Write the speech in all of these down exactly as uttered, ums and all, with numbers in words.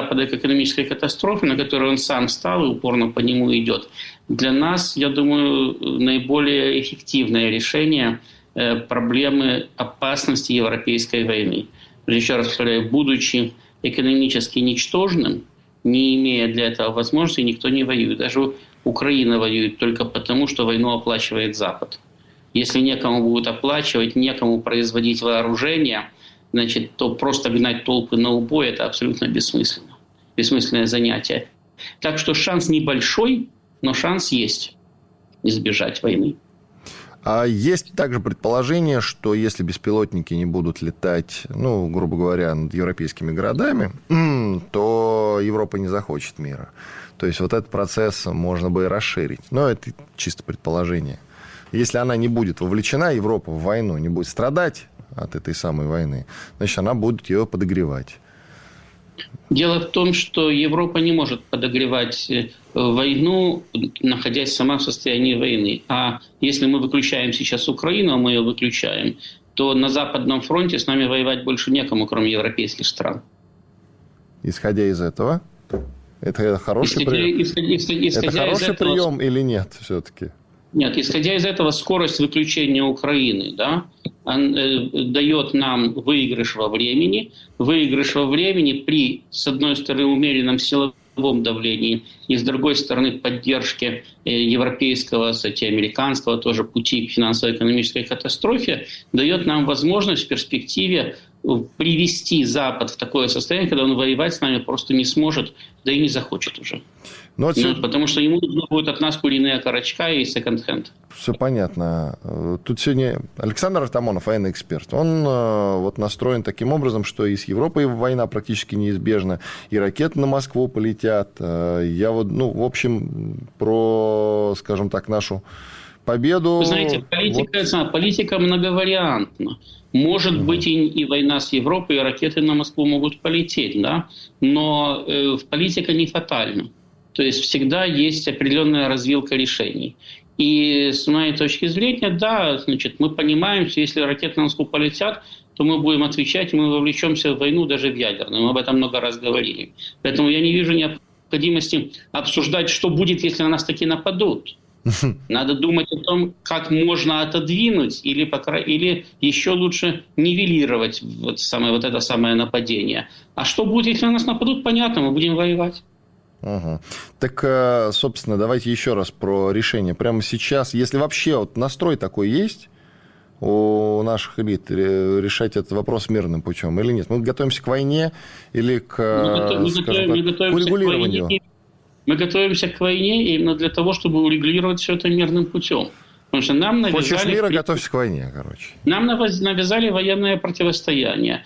Запада к экономической катастрофе, на которую он сам стал и упорно по нему идет, для нас, я думаю, наиболее эффективное решение проблемы опасности европейской войны. Еще раз повторяю, будучи экономически ничтожным, не имея для этого возможности, никто не воюет. Даже Украина воюет только потому, что войну оплачивает Запад. Если некому будет оплачивать, некому производить вооружение, значит, то просто гнать толпы на убой – это абсолютно бессмысленно. Бессмысленное занятие. Так что шанс небольшой, но шанс есть избежать войны. А есть также предположение, что если беспилотники не будут летать, ну, грубо говоря, над европейскими городами, то Европа не захочет мира. То есть вот этот процесс можно бы и расширить. Но это чисто предположение. Если она не будет вовлечена, Европа, в войну, не будет страдать от этой самой войны, значит, она будет ее подогревать. Дело в том, что Европа не может подогревать войну, находясь сама в состоянии войны. А если мы выключаем сейчас Украину, а мы ее выключаем, то на Западном фронте с нами воевать больше некому, кроме европейских стран. Исходя из этого, это хороший исходя, прием? Исходя, исходя, исходя это хороший этого, прием или нет все-таки? Нет, исходя из этого, скорость выключения Украины, да, он, э, дает нам выигрыш во времени. Выигрыш во времени при, с одной стороны, умеренном силовом давлении и, с другой стороны, поддержке э, европейского, кстати, американского тоже пути к финансово-экономической катастрофе, дает нам возможность в перспективе привести Запад в такое состояние, когда он воевать с нами просто не сможет, да и не захочет уже. Ну, вот ну, все... Потому что ему нужно будет от нас куриные окорочка и секонд-хенд. Все понятно. Тут сегодня Александр Артамонов, военный эксперт, он вот настроен таким образом, что и с Европой война практически неизбежна, и ракеты на Москву полетят. Я вот, ну, в общем, про, скажем так, нашу победу... Вы знаете, политика, вот... политика многовариантна. Может угу. быть, и, и война с Европой, и ракеты на Москву могут полететь, да? Но э, политика не фатальна. То есть всегда есть определенная развилка решений. И с моей точки зрения, да, значит, мы понимаем, что если ракеты на Москву полетят, то мы будем отвечать, и мы вовлечемся в войну даже в ядерную. Мы об этом много раз говорили. Поэтому я не вижу необходимости обсуждать, что будет, если на нас таки нападут. Надо думать о том, как можно отодвинуть или, покра... или еще лучше нивелировать вот, самое, вот это самое нападение. А что будет, если на нас нападут, понятно, мы будем воевать. Угу. Так, собственно, давайте еще раз про решение. Прямо сейчас, если вообще вот настрой такой есть у наших элит, решать этот вопрос мирным путем или нет? Мы готовимся к войне или к, мы скажем готовим, так, к урегулированию? К войне, мы готовимся к войне именно для того, чтобы урегулировать все это мирным путем. Потому что нам навязали... Хочешь мира, готовься к войне, короче. Нам навязали военное противостояние.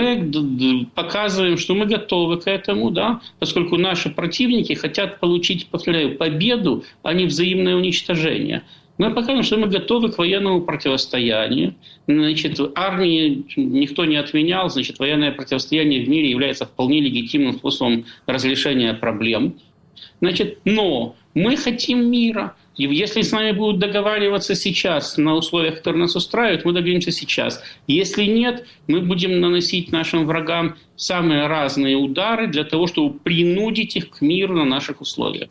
Мы показываем, что мы готовы к этому, да, поскольку наши противники хотят получить, повторяю, победу, а не взаимное уничтожение. Мы показываем, что мы готовы к военному противостоянию. Значит, армии никто не отменял, значит, военное противостояние в мире является вполне легитимным способом разрешения проблем. Значит, но мы хотим мира. И если с нами будут договариваться сейчас на условиях, которые нас устраивают, мы договоримся сейчас. Если нет, мы будем наносить нашим врагам самые разные удары для того, чтобы принудить их к миру на наших условиях.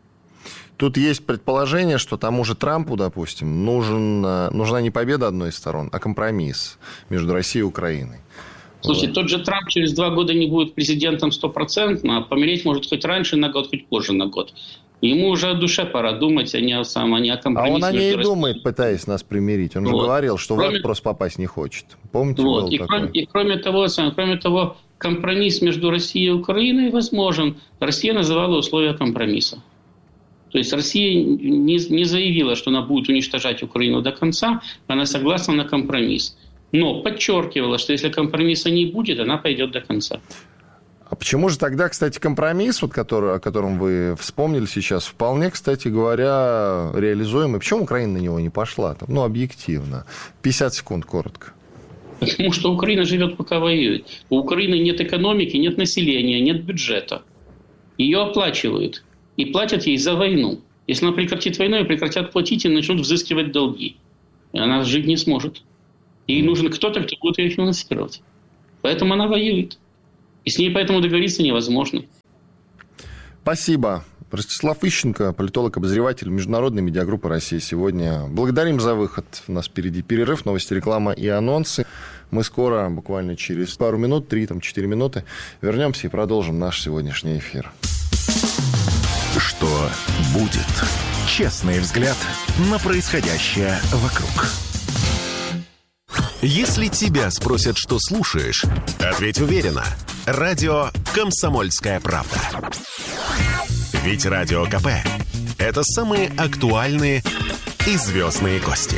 Тут есть предположение, что тому же Трампу, допустим, нужен, нужна не победа одной из сторон, а компромисс между Россией и Украиной. Слушайте, вот. Тот же Трамп через два года не будет президентом стопроцентно, а помереть может хоть раньше на год, хоть позже на год. Ему уже о душе пора думать, а не о, сам, а не о компромиссе. А он о ней и думает, пытаясь нас примирить. Он вот. же говорил, что кроме... в ад просто попасть не хочет. Помните, вот. был и, такой? кроме, и кроме того, кроме того, компромисс между Россией и Украиной возможен. Россия называла условия компромисса. То есть Россия не, не заявила, что она будет уничтожать Украину до конца, она согласна на компромисс. Но подчеркивала, что если компромисса не будет, она пойдет до конца. А почему же тогда, кстати, компромисс, вот который, о котором вы вспомнили сейчас, вполне, кстати говоря, реализуемый? Почему Украина на него не пошла? Ну, объективно. пятьдесят секунд, коротко. Потому что Украина живет, пока воюет. У Украины нет экономики, нет населения, нет бюджета. Ее оплачивают. И платят ей за войну. Если она прекратит войну, и прекратят платить, и начнут взыскивать долги. И она жить не сможет. Ей нужен кто-то, кто будет ее финансировать. Поэтому она воюет. И с ней поэтому договориться невозможно. Спасибо. Ростислав Ищенко, политолог-обозреватель Международной медиагруппы России. Сегодня благодарим за выход. У нас впереди перерыв, новости, реклама и анонсы. Мы скоро, буквально через пару минут, три-четыре минуты, вернемся и продолжим наш сегодняшний эфир. Что будет? Честный взгляд на происходящее вокруг. Если тебя спросят, что слушаешь, ответь уверенно. Радио «Комсомольская правда». Ведь Радио КП – это самые актуальные и звездные гости.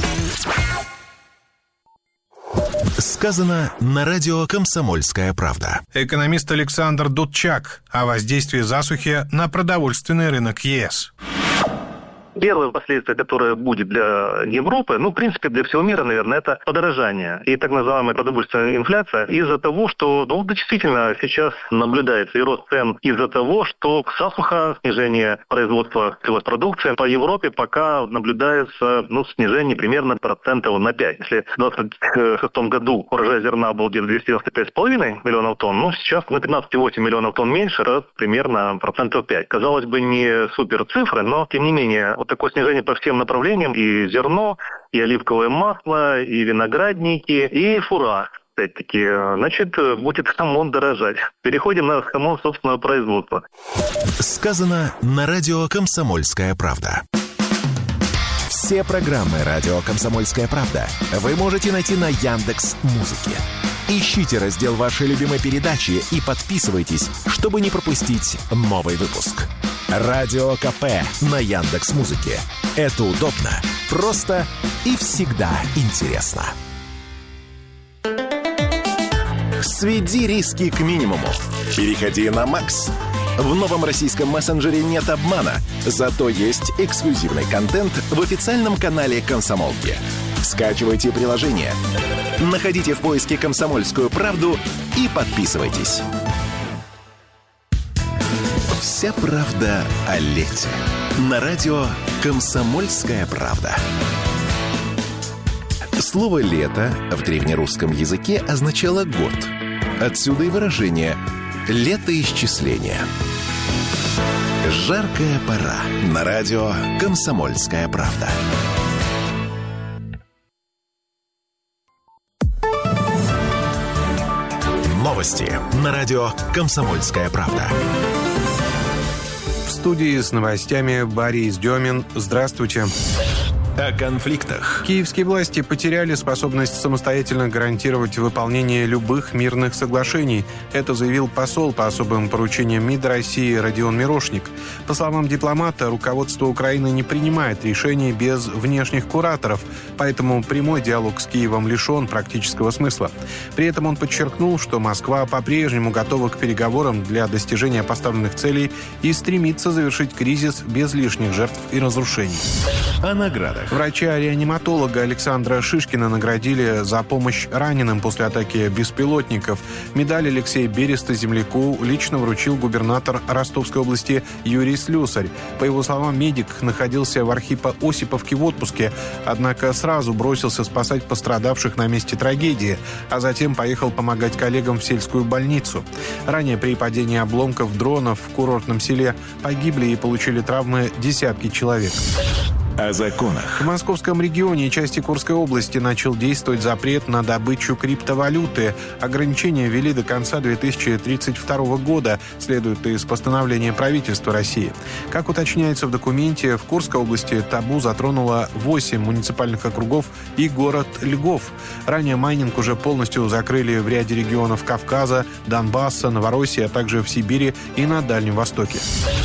Сказано на радио «Комсомольская правда». Экономист Александр Дудчак о воздействии засухи на продовольственный рынок ЕС. Первое последствие, которое будет для Европы, ну, в принципе, для всего мира, наверное, это подорожание и так называемая продовольственная инфляция из-за того, что, ну, действительно, сейчас наблюдается и рост цен из-за того, что засуха, снижение производства сельхозпродукции по Европе пока наблюдается, ну, снижение примерно процентов на пять. Если в двадцать шестом году урожай зерна был где-то двести девяносто пять целых пять десятых миллионов тонн, ну, сейчас на пятнадцать целых восемь десятых миллионов тонн меньше, рост примерно процентов пять. Казалось бы, не супер цифры, но, тем не менее, вот такое снижение по всем направлениям, и зерно, и оливковое масло, и виноградники, и фура. Опять-таки, значит, будет хамон дорожать. Переходим на хамон собственного производства. Сказано на радио «Комсомольская правда». Все программы радио «Комсомольская правда» вы можете найти на Яндекс.Музыке. Ищите раздел вашей любимой передачи и подписывайтесь, чтобы не пропустить новый выпуск. Радио КП на Яндекс.Музыке. Это удобно, просто и всегда интересно. Сведи риски к минимуму. Переходи на Макс. В новом российском мессенджере нет обмана, зато есть эксклюзивный контент в официальном канале «Комсомолки». Скачивайте приложение, находите в поиске «Комсомольскую правду» и подписывайтесь. Вся правда о лете. На радио «Комсомольская правда». Слово «лето» в древнерусском языке означало «год». Отсюда и выражение «летоисчисление». Жаркая пора. На радио «Комсомольская правда». Новости на радио «Комсомольская правда». В студии с новостями Борис Демин. Здравствуйте. О конфликтах. Киевские власти потеряли способность самостоятельно гарантировать выполнение любых мирных соглашений. Это заявил посол по особым поручениям МИД России Родион Мирошник. По словам дипломата, руководство Украины не принимает решений без внешних кураторов, поэтому прямой диалог с Киевом лишен практического смысла. При этом он подчеркнул, что Москва по-прежнему готова к переговорам для достижения поставленных целей и стремится завершить кризис без лишних жертв и разрушений. О наградах. Врача-реаниматолога Александра Шишкина наградили за помощь раненым после атаки беспилотников. Медаль Алексея Береста земляку лично вручил губернатор Ростовской области Юрий Слюсарь. По его словам, медик находился в Архипо-Осиповке в отпуске, однако сразу бросился спасать пострадавших на месте трагедии, а затем поехал помогать коллегам в сельскую больницу. Ранее при падении обломков дронов в курортном селе погибли и получили травмы десятки человек. О законах. В Московском регионе и части Курской области начал действовать запрет на добычу криптовалюты. Ограничения ввели до конца две тысячи тридцать второго года, следует из постановления правительства России. Как уточняется в документе, в Курской области табу затронуло восемь муниципальных округов и город Льгов. Ранее майнинг уже полностью закрыли в ряде регионов Кавказа, Донбасса, Новороссии, а также в Сибири и на Дальнем Востоке.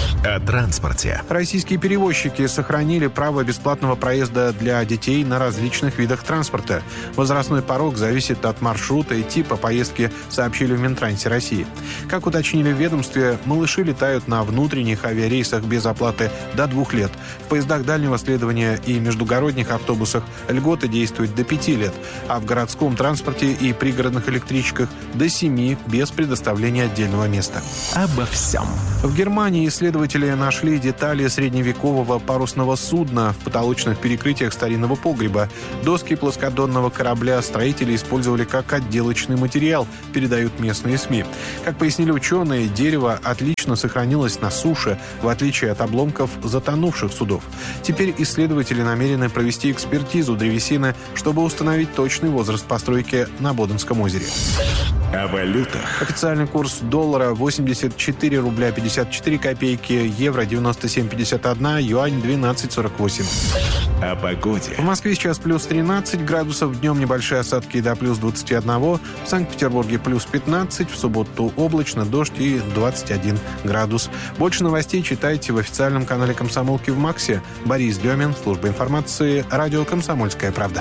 О транспорте. Российские перевозчики сохранили право бесплатного проезда для детей на различных видах транспорта. Возрастной порог зависит от маршрута и типа поездки, сообщили в Минтрансе России. Как уточнили в ведомстве, малыши летают на внутренних авиарейсах без оплаты до двух лет. В поездах дальнего следования и междугородних автобусах льготы действуют до пяти лет, а в городском транспорте и пригородных электричках до семи без предоставления отдельного места. Обо всем. В Германии исследователи нашли детали средневекового парусного судна в потолочных перекрытиях старинного погреба. Доски плоскодонного корабля строители использовали как отделочный материал, передают местные СМИ. Как пояснили ученые, дерево отлично сохранилось на суше, в отличие от обломков затонувших судов. Теперь исследователи намерены провести экспертизу древесины, чтобы установить точный возраст постройки на Боденском озере. О валютах. Официальный курс доллара восемьдесят четыре рубля пятьдесят четыре копейки, евро девяносто семь пятьдесят один, юань двенадцать сорок восемь. О погоде. В Москве сейчас плюс тринадцать градусов, днем небольшие осадки до плюс двадцать один, в Санкт-Петербурге плюс пятнадцать, в субботу облачно, дождь и двадцать один градус. Больше новостей читайте в официальном канале «Комсомолки» в Максе. Борис Демин, служба информации, радио «Комсомольская правда».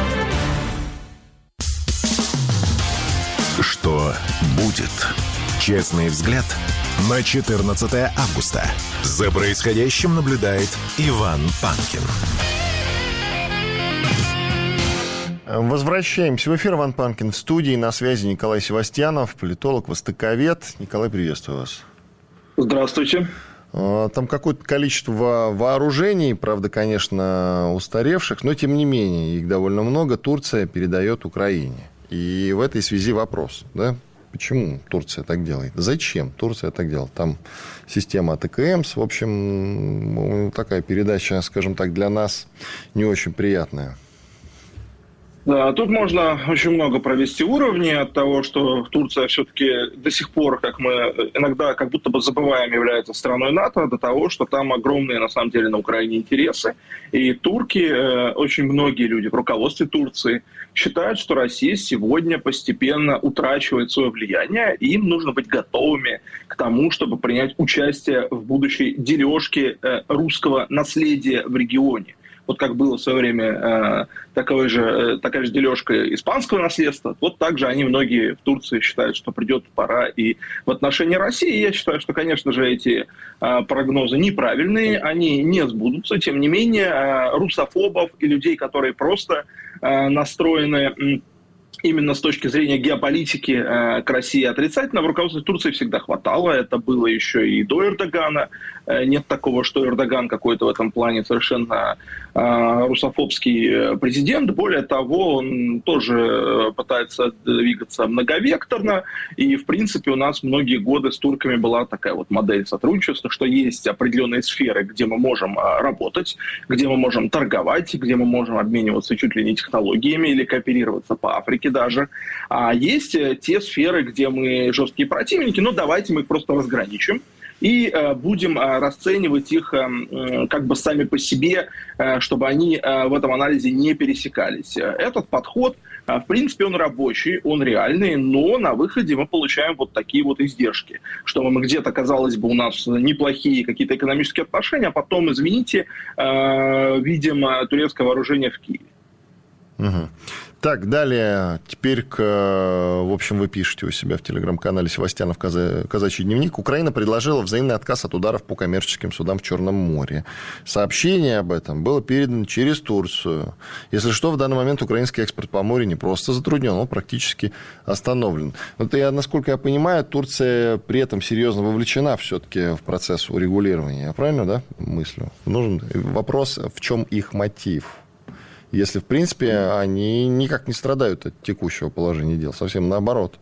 Что будет? Честный взгляд на четырнадцатое августа. За происходящим наблюдает Иван Панкин. Возвращаемся в эфир. Иван Панкин в студии. На связи Николай Севастьянов, политолог, востоковед. Николай, приветствую вас. Здравствуйте. Там какое-то количество вооружений, правда, конечно, устаревших, но тем не менее их довольно много, Турция передает Украине. И в этой связи вопрос, да? Почему Турция так делает? Зачем Турция так делает? Там система АТКМС, в общем, такая передача, скажем так, для нас не очень приятная. Да, тут можно очень много провести уровней от того, что Турция все-таки до сих пор, как мы иногда как будто бы забываем, является страной НАТО, до того, что там огромные на самом деле на Украине интересы. И турки, очень многие люди в руководстве Турции считают, что Россия сегодня постепенно утрачивает свое влияние, и им нужно быть готовыми к тому, чтобы принять участие в будущей дележке русского наследия в регионе. Вот как было в свое время э, такой же, э, такая же дележка испанского наследства, вот так же они, многие в Турции, считают, что придет пора и в отношении России. Я считаю, что, конечно же, эти э, прогнозы неправильные, они не сбудутся. Тем не менее, э, русофобов и людей, которые просто э, настроены... Э, именно с точки зрения геополитики э, к России отрицательно, в руководстве Турции всегда хватало. Это было еще и до Эрдогана. Э, нет такого, что Эрдоган какой-то в этом плане совершенно э, русофобский президент. Более того, он тоже пытается двигаться многовекторно. И, в принципе, у нас многие годы с турками была такая вот модель сотрудничества, что есть определенные сферы, где мы можем э, работать, где мы можем торговать, где мы можем обмениваться чуть ли не технологиями или кооперироваться по Африке даже. А есть те сферы, где мы жесткие противники, но давайте мы их просто разграничим и э, будем э, расценивать их э, как бы сами по себе, э, чтобы они э, в этом анализе не пересекались. Этот подход, э, в принципе, он рабочий, он реальный, но на выходе мы получаем вот такие вот издержки, что мы где-то, казалось бы, у нас неплохие какие-то экономические отношения, а потом, извините, э, видим турецкое вооружение в Киеве. Угу. Так, далее, теперь, к, в общем, вы пишете у себя в телеграм-канале Севастьянов «Казачий дневник». Украина предложила взаимный отказ от ударов по коммерческим судам в Черном море. Сообщение об этом было передано через Турцию. Если что, в данный момент украинский экспорт по морю не просто затруднен, он практически остановлен. Вот я, насколько я понимаю, Турция при этом серьезно вовлечена все-таки в процесс урегулирования. Я правильно, да, мыслю? Нужен вопрос, в чем их мотив? Если, в принципе, они никак не страдают от текущего положения дел, совсем наоборот.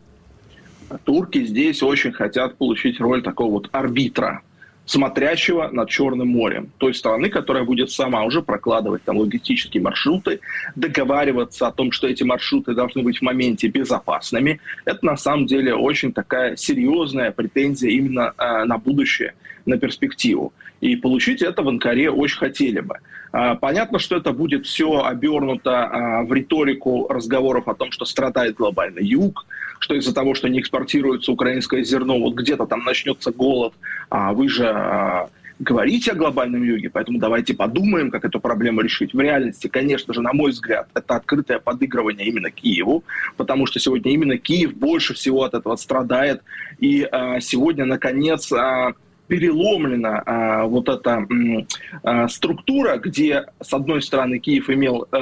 Турки здесь очень хотят получить роль такого вот арбитра, смотрящего над Черным морем. Той страны, которая будет сама уже прокладывать там логистические маршруты, договариваться о том, что эти маршруты должны быть в моменте безопасными. Это на самом деле очень такая серьезная претензия именно э, на будущее, на перспективу. И получить это в Анкаре очень хотели бы. Понятно, что это будет все обернуто в риторику разговоров о том, что страдает глобальный юг, что из-за того, что не экспортируется украинское зерно, вот где-то там начнется голод, а вы же говорите о глобальном юге, поэтому давайте подумаем, как эту проблему решить. В реальности, конечно же, на мой взгляд, это открытое подыгрывание именно Киеву, потому что сегодня именно Киев больше всего от этого страдает, и сегодня, наконец, переломлена а, вот эта а, структура, где, с одной стороны, Киев имел а,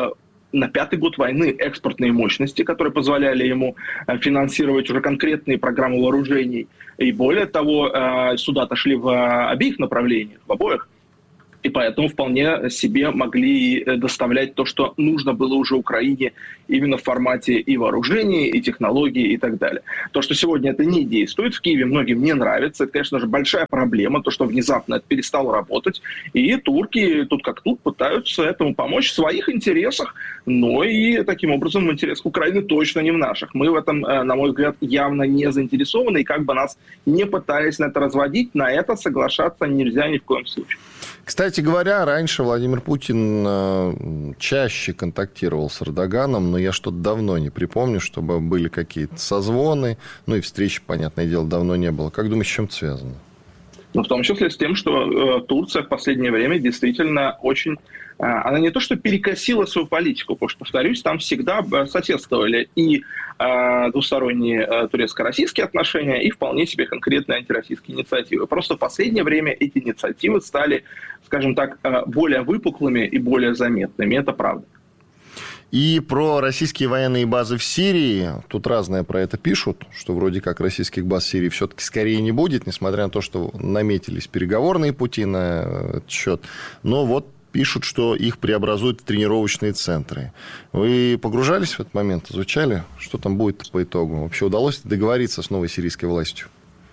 на пятый год войны экспортные мощности, которые позволяли ему финансировать уже конкретные программы вооружений. И более того, суда-то шли в обеих направлениях, в обоих. И поэтому вполне себе могли доставлять то, что нужно было уже Украине именно в формате и вооружений, и технологий, и так далее. То, что сегодня это не действует, в Киеве многим не нравится. Это, конечно же, большая проблема, то, что внезапно это перестало работать. И турки тут как тут пытаются этому помочь в своих интересах, но и таким образом в интересах Украины точно не в наших. Мы в этом, на мой взгляд, явно не заинтересованы, и как бы нас не пытались на это разводить, на это соглашаться нельзя ни в коем случае. Кстати говоря, раньше Владимир Путин чаще контактировал с Эрдоганом, но я что-то давно не припомню, чтобы были какие-то созвоны, ну и встречи, понятное дело, давно не было. Как думаешь, с чем это связано? Ну, в том числе с тем, что э, Турция в последнее время действительно очень... Э, она не то что перекосила свою политику, потому что, повторюсь, там всегда соседствовали и э, двусторонние э, турецко-российские отношения, и вполне себе конкретные антироссийские инициативы. Просто в последнее время эти инициативы стали, скажем так, э, более выпуклыми и более заметными. Это правда. И про российские военные базы в Сирии, тут разное про это пишут, что вроде как российских баз в Сирии все-таки скорее не будет, несмотря на то, что наметились переговорные пути на этот счет. Но вот пишут, что их преобразуют в тренировочные центры. Вы погружались в этот момент, изучали, что там будет по итогу? Вообще удалось договориться с новой сирийской властью?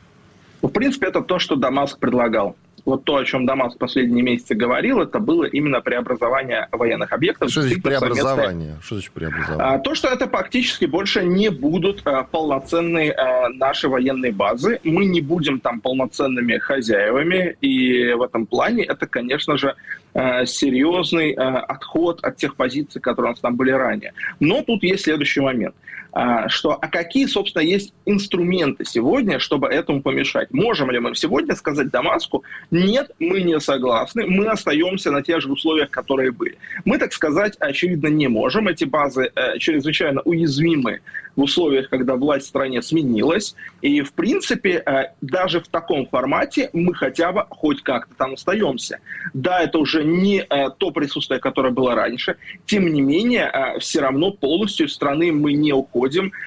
В принципе, это то, что Дамаск предлагал. Вот то, о чем Дамаск в последние месяцы говорил, это было именно преобразование военных объектов. Что значит преобразование? Что значит преобразование? То, что это фактически больше не будут полноценные наши военные базы. Мы не будем там полноценными хозяевами. И в этом плане это, конечно же, серьезный отход от тех позиций, которые у нас там были ранее. Но тут есть следующий момент. Что, а какие, собственно, есть инструменты сегодня, чтобы этому помешать? Можем ли мы сегодня сказать Дамаску: нет, мы не согласны, мы остаемся на тех же условиях, которые были? Мы, так сказать, очевидно, не можем. Эти базы э, чрезвычайно уязвимы в условиях, когда власть в стране сменилась. И, в принципе, э, даже в таком формате мы хотя бы хоть как-то там остаемся. Да, это уже не э, то присутствие, которое было раньше. Тем не менее, э, все равно полностью из страны мы не уходим.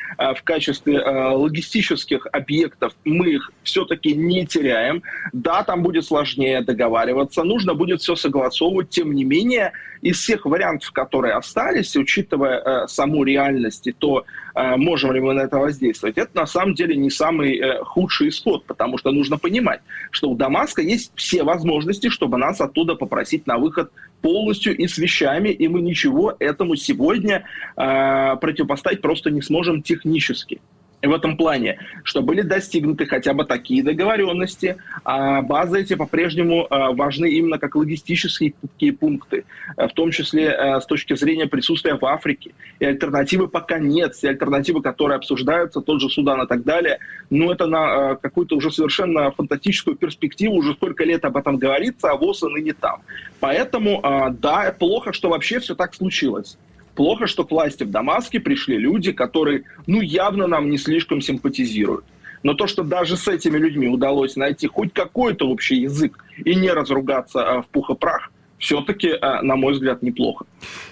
В качестве логистических объектов мы их все-таки не теряем. Да, там будет сложнее договариваться, нужно будет все согласовывать. Тем не менее, из всех вариантов, которые остались, учитывая саму реальность и то, можем ли мы на это воздействовать, это на самом деле не самый худший исход, потому что нужно понимать, что у Дамаска есть все возможности, чтобы нас оттуда попросить на выход полностью и с вещами, и мы ничего этому сегодня э, противопоставить просто не сможем технически. И в этом плане, что были достигнуты хотя бы такие договоренности, а базы эти по-прежнему э, важны именно как логистические пункты, э, в том числе э, с точки зрения присутствия в Африке. И альтернативы пока нет, и альтернативы, которые обсуждаются, тот же Судан и так далее, но это на э, какую-то уже совершенно фантастическую перспективу, уже сколько лет об этом говорится, а ВОЗ и ныне там. Поэтому, э, да, плохо, что вообще все так случилось. Плохо, что к власти в Дамаске пришли люди, которые, ну, явно нам не слишком симпатизируют. Но то, что даже с этими людьми удалось найти хоть какой-то общий язык и не разругаться а, в пух и прах, все-таки, а, на мой взгляд, неплохо.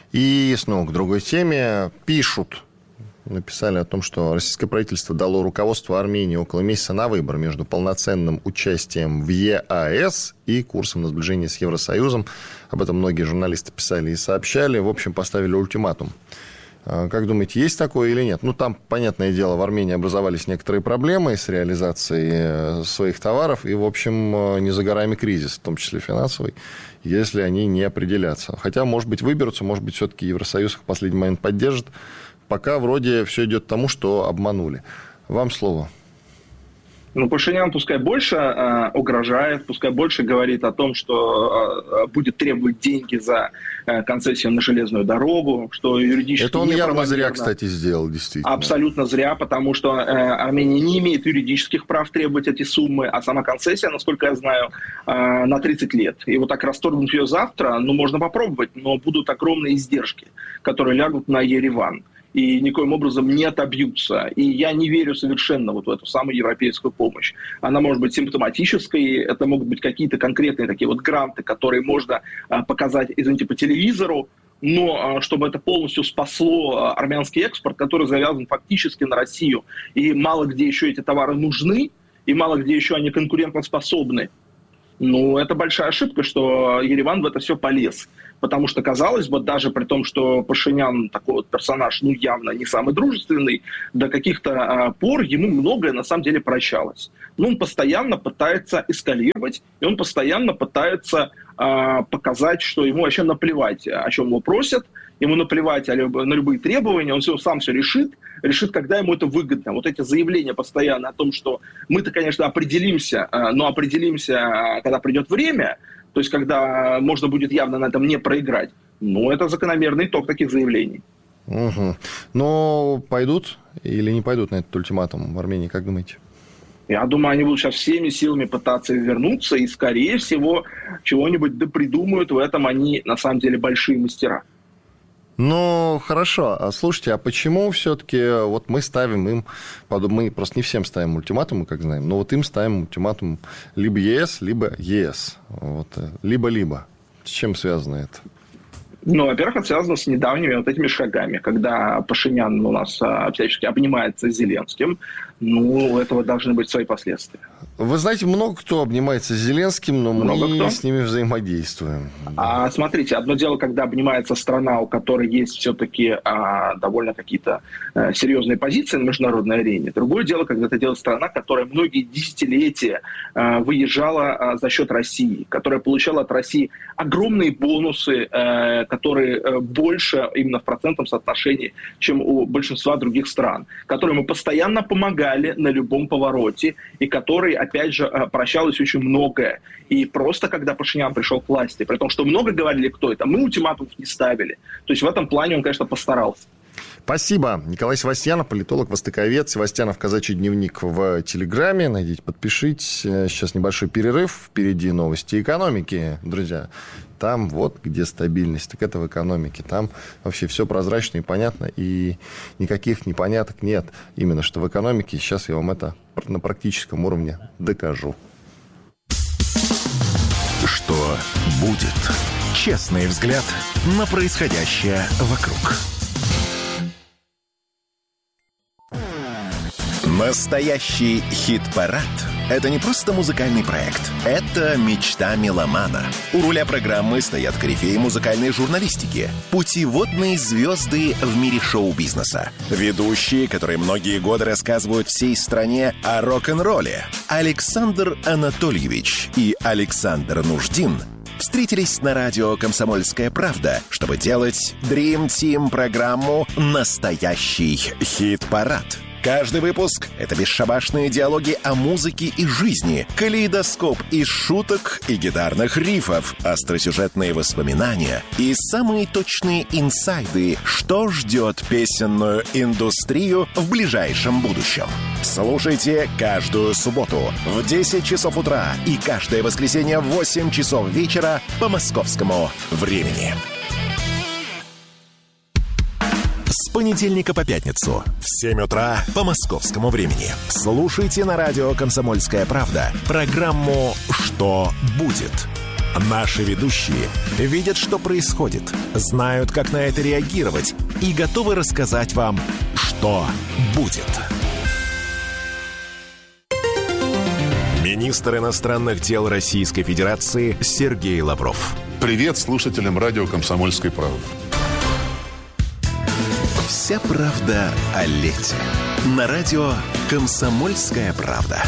И снова к другой теме. Пишут, написали о том, что российское правительство дало руководству Армении около месяца на выбор между полноценным участием в ЕАЭС и курсом на сближение с Евросоюзом. Об этом многие журналисты писали и сообщали. В общем, поставили ультиматум. Как думаете, есть такое или нет? Ну, там, понятное дело, в Армении образовались некоторые проблемы с реализацией своих товаров. И, в общем, не за горами кризис, в том числе финансовый, если они не определятся. Хотя, может быть, выберутся, может быть, все-таки Евросоюз их в последний момент поддержит. Пока вроде все идет к тому, что обманули. Вам слово. Ну, Пашинян пускай больше э, угрожает, пускай больше говорит о том, что э, будет требовать деньги за э, концессию на железную дорогу, что юридически это он явно зря, кстати, сделал, действительно. Абсолютно зря, потому что э, Армения не имеет юридических прав требовать эти суммы, а сама концессия, насколько я знаю, э, на тридцать лет. И вот так расторгнуть ее завтра, ну, можно попробовать, но будут огромные издержки, которые лягут на Ереван. И никоим образом не отобьются. И я не верю совершенно вот в эту самую европейскую помощь. Она может быть симптоматической, это могут быть какие-то конкретные такие вот гранты, которые можно а, показать, извините, по телевизору, но чтобы это полностью спасло армянский экспорт, который завязан фактически на Россию, и мало где еще эти товары нужны, и мало где еще они конкурентоспособны, ну, это большая ошибка, что Ереван в это все полез. Потому что, казалось бы, даже при том, что Пашинян такой вот персонаж, ну, явно не самый дружественный, до каких-то а, пор ему многое на самом деле прощалось. Но он постоянно пытается эскалировать, и он постоянно пытается а, показать, что ему вообще наплевать, о чем его просят, ему наплевать на любые требования, он сам все решит, решит, когда ему это выгодно. Вот эти заявления постоянно о том, что мы-то, конечно, определимся, но определимся, когда придет время, то есть когда можно будет явно на этом не проиграть. Ну, это закономерный итог таких заявлений. Угу. Но пойдут или не пойдут на этот ультиматум в Армении, как думаете? Я думаю, они будут сейчас всеми силами пытаться вернуться, и, скорее всего, чего-нибудь допридумают. В этом они, на самом деле, большие мастера. Ну, хорошо. Слушайте, а почему все-таки вот мы ставим им, мы просто не всем ставим ультиматумы, как знаем, но вот им ставим ультиматум либо ЕС, либо ЕС. Вот, либо-либо. С чем связано это? Ну, во-первых, это связано с недавними вот этими шагами, когда Пашинян у нас а, всячески обнимается с Зеленским. Ну, у этого должны быть свои последствия. Вы знаете, много кто обнимается с Зеленским, но много мы кто? с ними взаимодействуем. А, смотрите, одно дело, когда обнимается страна, у которой есть все-таки а, довольно какие-то а, серьезные позиции на международной арене. Другое дело, когда это делает страна, которая многие десятилетия а, выезжала а, за счет России, которая получала от России огромные бонусы, а, которые а, больше именно в процентном соотношении, чем у большинства других стран, которым мы постоянно помогали на любом повороте, и который, опять же, прощалось очень многое. И просто когда Пашинян пришел к власти, при том, что много говорили, кто это, мы ультиматумов не ставили. То есть в этом плане он, конечно, постарался. Спасибо. Николай Севастьянов, политолог, востоковед. Севастьянов, казачий дневник в Телеграме. Найдите, подпишитесь. Сейчас небольшой перерыв. Впереди новости экономики, друзья. Там вот где стабильность. Так это в экономике. Там вообще все прозрачно и понятно. И никаких непоняток нет. Именно что в экономике. Сейчас я вам это на практическом уровне докажу. Что будет? Честный взгляд на происходящее вокруг. Настоящий хит-парад – это не просто музыкальный проект. Это мечта меломана. У руля программы стоят корифеи музыкальной журналистики, путеводные звезды в мире шоу-бизнеса, ведущие, которые многие годы рассказывают всей стране о рок-н-ролле. Александр Анатольевич и Александр Нуждин встретились на радио «Комсомольская правда», чтобы делать Dream Team программу «Настоящий хит-парад». Каждый выпуск — это бесшабашные диалоги о музыке и жизни, калейдоскоп из шуток и гитарных рифов, остросюжетные воспоминания и самые точные инсайды, что ждет песенную индустрию в ближайшем будущем. Слушайте каждую субботу в десять часов утра и каждое воскресенье в восемь часов вечера по московскому времени. С понедельника по пятницу в семь утра по московскому времени. Слушайте на радио «Комсомольская правда» программу «Что будет?». Наши ведущие видят, что происходит, знают, как на это реагировать и готовы рассказать вам, что будет. Министр иностранных дел Российской Федерации Сергей Лавров. Привет слушателям радио «Комсомольской правды». Вся правда о лете. На радио «Комсомольская правда».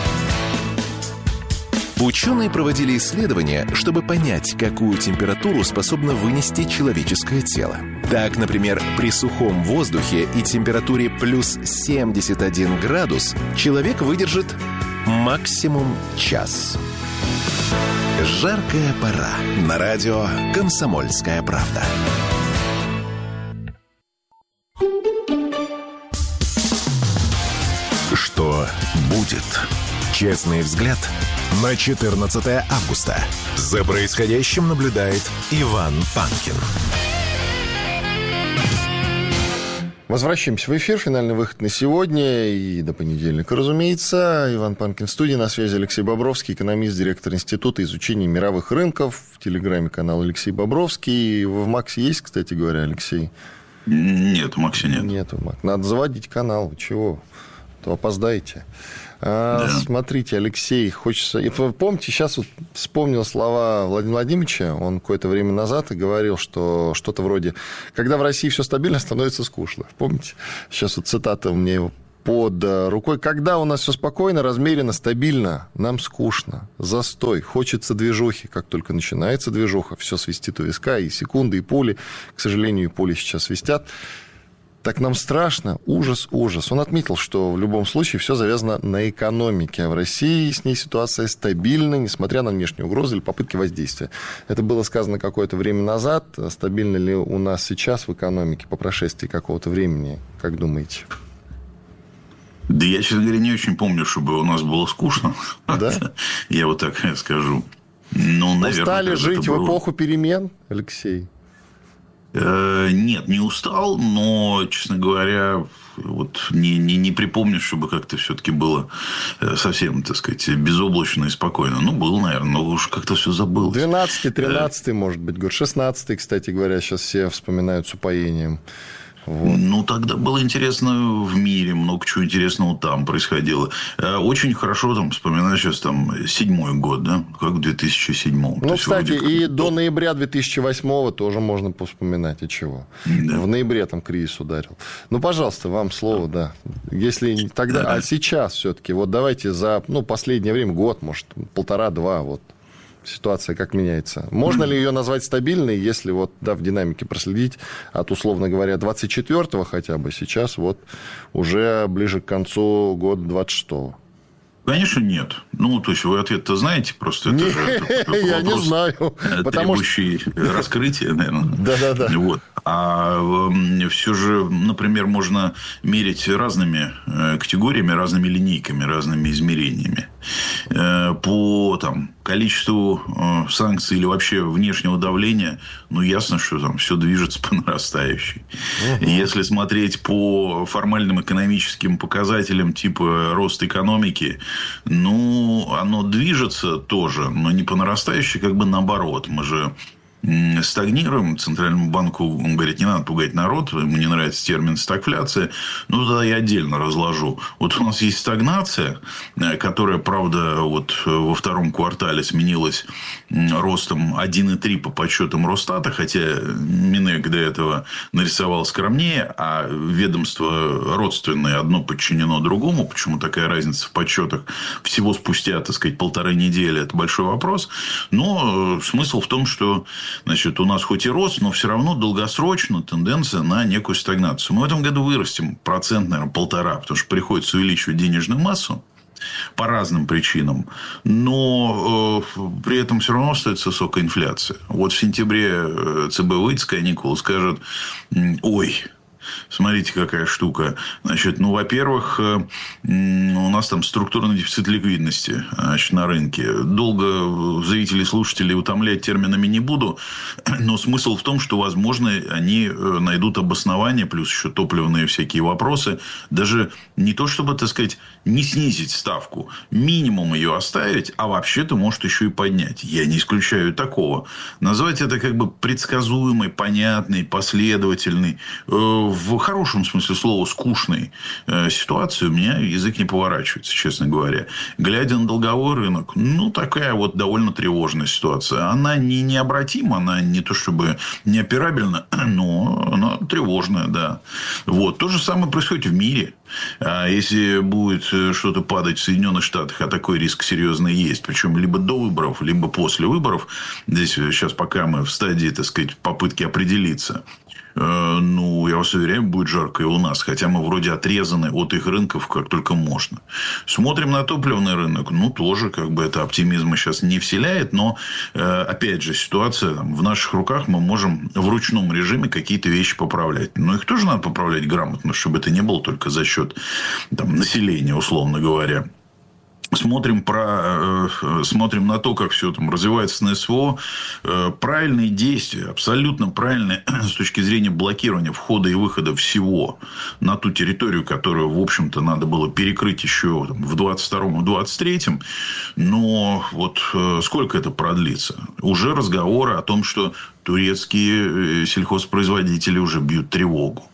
Ученые проводили исследования, чтобы понять, какую температуру способно вынести человеческое тело. Так, например, при сухом воздухе и температуре плюс семьдесят один градус человек выдержит максимум час. Жаркая пора. На радио «Комсомольская правда». Что будет? Честный взгляд на четырнадцатое августа. За происходящим наблюдает Иван Панкин. Возвращаемся в эфир. Финальный выход на сегодня и до понедельника, разумеется. Иван Панкин в студии. На связи Алексей Бобровский, экономист, директор Института изучения мировых рынков. В Телеграме канал Алексей Бобровский. В Максе есть, кстати говоря, Алексей? Нет, в Максе нет. Нет, в Максе. Надо заводить канал. Вы чего? То опоздаете. А, да. Смотрите, Алексей, хочется... Вы помните, сейчас вот вспомнил слова Владимира Владимировича, он какое-то время назад и говорил, что что-то вроде «когда в России все стабильно, становится скучно». Помните? Сейчас вот цитата у меня его под рукой. «Когда у нас все спокойно, размеренно, стабильно, нам скучно, застой, хочется движухи». Как только начинается движуха, все свистит у виска, и секунды, и пули. К сожалению, и пули сейчас свистят. Так нам страшно, ужас, ужас. Он отметил, что в любом случае все завязано на экономике. А в России с ней ситуация стабильна, несмотря на внешние угрозы или попытки воздействия. Это было сказано какое-то время назад. Стабильно ли у нас сейчас в экономике по прошествии какого-то времени? Как думаете? Да я, честно говоря, не очень помню, чтобы у нас было скучно. Да? Я вот так скажу. Ну, наверное, устали жить было... в эпоху перемен, Алексей? Нет, не устал, но, честно говоря, вот не, не, не припомню, чтобы как-то все-таки было совсем, так сказать, безоблачно и спокойно. Ну, было, наверное, но уж как-то все забылось. двенадцатый, тринадцатый, может быть, год. шестнадцатый, кстати говоря, сейчас все вспоминают с упоением. Вот. Ну, тогда было интересно в мире, много чего интересного там происходило. Очень хорошо там вспоминаю сейчас там седьмой год, да, как в две тысячи седьмом. Ну, кстати, и до ноября две тысячи восьмого тоже можно повспоминать, и чего. Да. В ноябре там кризис ударил. Ну, пожалуйста, вам слово, да. Если тогда, да. А сейчас все-таки, вот давайте за, ну, последнее время, год, может, полтора-два, вот. Ситуация как меняется. Можно ли ее назвать стабильной, если вот, да, в динамике проследить от, условно говоря, двадцать четвёртого хотя бы, сейчас вот уже ближе к концу года двадцать шестого? Конечно, нет. Ну, то есть, вы ответ-то знаете, просто это Нет, же это я не знаю. Требующий что... раскрытия, наверное. Да-да-да. Вот. А все же, например, можно мерить разными категориями, разными линейками, разными измерениями. По там, количеству санкций или вообще внешнего давления, ну, ясно, что там все движется по нарастающей. Угу. Если смотреть по формальным экономическим показателям типа рост экономики, ну, оно движется тоже, но не по нарастающей, как бы наоборот. Мы же стагнируем. Центральному банку, он говорит, не надо пугать народ, ему не нравится термин стагфляция. Ну, тогда я отдельно разложу. Вот у нас есть стагнация, которая, правда, вот во втором квартале сменилась ростом один и три по подсчетам Росстата, хотя Минэк до этого нарисовал скромнее, а ведомство родственное одно подчинено другому. Почему такая разница в подсчетах всего спустя, так сказать, полторы недели? Это большой вопрос. Но смысл в том, что значит, у нас хоть и рост, но все равно долгосрочно тенденция на некую стагнацию. Мы в этом году вырастем процент, наверное, полтора, потому что приходится увеличивать денежную массу по разным причинам. Но э, при этом все равно остается высокая инфляция. Вот в сентябре ЦБ выйдет с каникул и скажет, ой, смотрите, какая штука. Значит, ну, во-первых, у нас там структурный дефицит ликвидности, значит, на рынке. Долго зрителей, слушателей утомлять терминами не буду. Но смысл в том, что, возможно, они найдут обоснование, плюс еще топливные всякие вопросы. Даже не то, чтобы, так сказать, не снизить ставку. Минимум ее оставить, а вообще-то, может, еще и поднять. Я не исключаю такого. Назвать это как бы предсказуемой, понятной, последовательной, в хорошем смысле слова, скучной э, ситуации у меня язык не поворачивается, честно говоря. Глядя на долговой рынок, ну, такая вот довольно тревожная ситуация. Она не необратима, она не то чтобы неоперабельна, но она тревожная, да. Вот. То же самое происходит в мире. А если будет что-то падать в Соединенных Штатах, а такой риск серьезный есть, причем либо до выборов, либо после выборов, здесь сейчас пока мы в стадии, так сказать, попытки определиться, ну, я вас уверяю, будет жарко и у нас. Хотя мы вроде отрезаны от их рынков как только можно. Смотрим на топливный рынок. Ну, тоже как бы это оптимизма сейчас не вселяет. Но, опять же, ситуация там, в наших руках. Мы можем в ручном режиме какие-то вещи поправлять. Но их тоже надо поправлять грамотно, чтобы это не было только за счет там, населения, условно говоря. Смотрим, про, э, смотрим на то, как все там развивается на СВО. Э, правильные действия, абсолютно правильные с точки зрения блокирования входа и выхода всего на ту территорию, которую, в общем-то, надо было перекрыть еще там, в двадцать втором - двадцать третьем. Но вот э, сколько это продлится? Уже разговоры о том, что турецкие сельхозпроизводители уже бьют тревогу.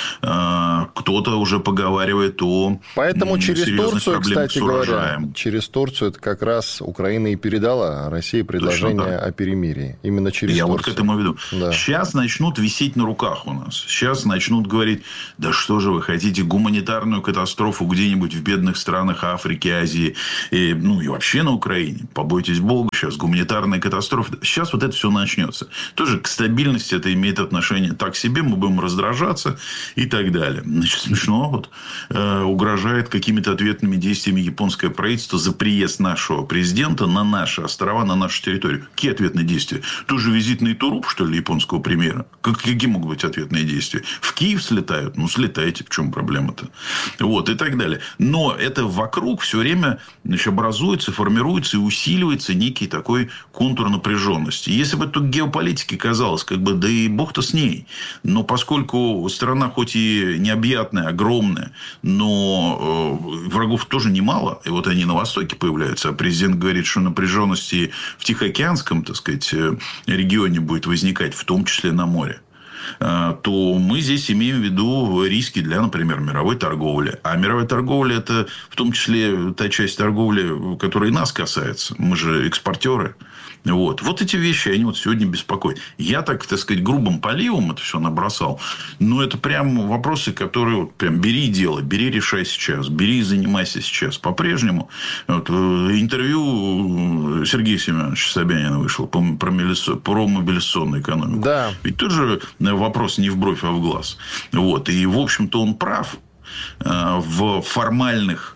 Кто-то уже поговаривает о Поэтому через Турцию, кстати говоря, через Турцию это как раз Украина и передала России предложение о перемирии. Именно через Я Турцию. вот к этому веду. Да. Сейчас начнут висеть на руках у нас. Сейчас начнут говорить, да что же вы хотите, гуманитарную катастрофу где-нибудь в бедных странах Африки, Азии, и, ну и вообще на Украине. Побойтесь Бога, сейчас гуманитарная катастрофа. Сейчас вот это все начнется. Тоже к стабильности это имеет отношение так себе, мы будем раздражаться и так далее. Значит, смешно. Вот, э, угрожает какими-то ответными действиями японское правительство за приезд нашего президента на наши острова, на нашу территорию. Какие ответные действия? Тоже визитный туруп, что ли, японского премьера? Как, какие могут быть ответные действия? В Киев слетают? Ну, слетайте. В чем проблема-то? Вот, и так далее. Но это вокруг все время, значит, образуется, формируется и усиливается некий такой контур напряженности. Если бы тут геополитике казалось, как бы, да и бог-то с ней. Но поскольку страна хоть и необъятная, огромная, но э, врагов тоже немало. И вот они на Востоке появляются. А президент говорит, что напряженности в Тихоокеанском, так сказать, регионе будет возникать, в том числе на море. То мы здесь имеем в виду риски для, например, мировой торговли. А мировая торговля – это в том числе та часть торговли, которая и нас касается. Мы же экспортеры. Вот. вот эти вещи, они вот сегодня беспокоят. Я так, так сказать, грубым поливом это все набросал. Но это прям вопросы, которые вот прям бери и делай, бери, решай сейчас, бери и занимайся сейчас. По-прежнему. Вот, интервью Сергея Семеновича Собянина вышло про, про мобилизационную экономику. Да. Ведь тоже вопрос не в бровь, а в глаз. Вот. И, в общем-то, он прав в формальных,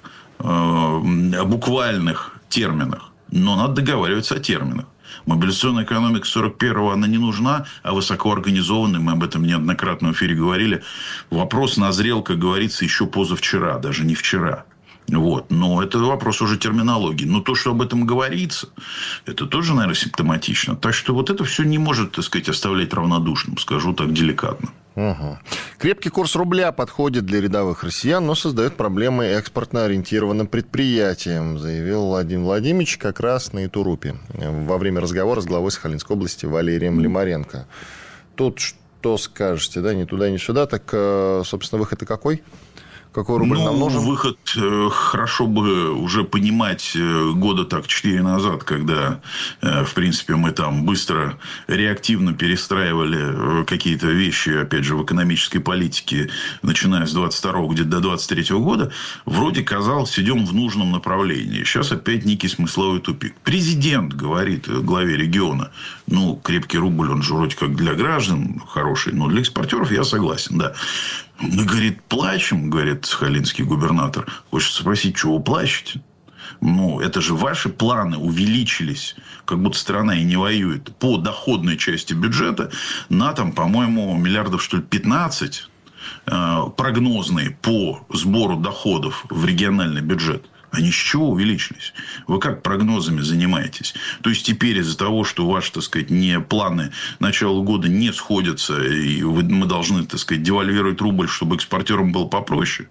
буквальных терминах. Но надо договариваться о терминах. Мобилизационная экономика сорок первого, она не нужна, а высокоорганизованная, мы об этом неоднократно в эфире говорили. Вопрос назрел, как говорится, еще позавчера, даже не вчера. Вот. Но это вопрос уже терминологии. Но то, что об этом говорится, это тоже, наверное, симптоматично. Так что вот это все не может, так сказать, оставлять равнодушным, скажу так деликатно. Угу. Крепкий курс рубля подходит для рядовых россиян, но создает проблемы экспортно ориентированным предприятиям, заявил Владимир Владимирович как раз на Итурупе во время разговора с главой Сахалинской области Валерием Лимаренко. Тут что скажете, да, ни туда, ни сюда, так, собственно, выход и какой? Какой рубль ну, нам нужен? Выход э, хорошо бы уже понимать э, года так четыре назад, когда, э, в принципе, мы там быстро, реактивно перестраивали э, какие-то вещи, опять же, в экономической политике, начиная с двадцать второго где-то до двадцать третьего года, вроде казалось, идем в нужном направлении. Сейчас опять некий смысловой тупик. Президент говорит главе региона, ну, крепкий рубль, он же вроде как для граждан хороший, но для экспортеров я согласен, да. Мы, говорит, плачем, говорит сахалинский губернатор. Хочется спросить, чего вы плачете? Ну, это же ваши планы увеличились, как будто страна и не воюет, по доходной части бюджета на, там, по-моему, миллиардов, что ли, пятнадцать э, прогнозные по сбору доходов в региональный бюджет. Они с чего увеличились? Вы как прогнозами занимаетесь? То есть, теперь из-за того, что ваши, так сказать, не планы начала года не сходятся, и мы должны, так сказать, девальвировать рубль, чтобы экспортерам было попроще.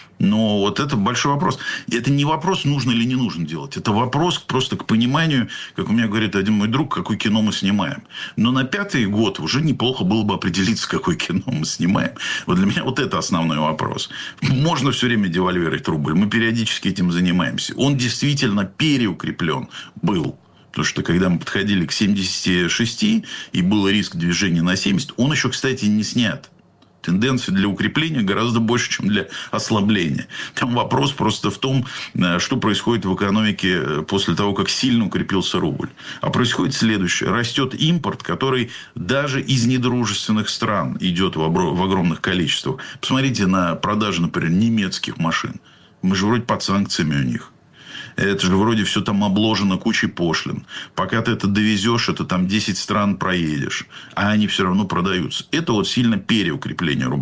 Но вот это большой вопрос. Это не вопрос, нужно или не нужно делать. Это вопрос просто к пониманию, как у меня говорит один мой друг, какое кино мы снимаем. Но на пятый год уже неплохо было бы определиться, какое кино мы снимаем. Вот для меня вот это основной вопрос. Можно все время девальвировать рубль. Мы периодически этим занимаемся. Он действительно переукреплен был. Потому что, когда мы подходили к семидесяти шести, и был риск движения на семьдесят, он еще, кстати, не снят. Тенденции для укрепления гораздо больше, чем для ослабления. Там вопрос просто в том, что происходит в экономике после того, как сильно укрепился рубль. А происходит следующее. Растет импорт, который даже из недружественных стран идет в огромных количествах. Посмотрите на продажи, например, немецких машин. Мы же вроде под санкциями у них. Это же вроде все там обложено кучей пошлин. Пока ты это довезешь, это там десять стран проедешь. А они все равно продаются. Это вот сильно переукрепление рубля.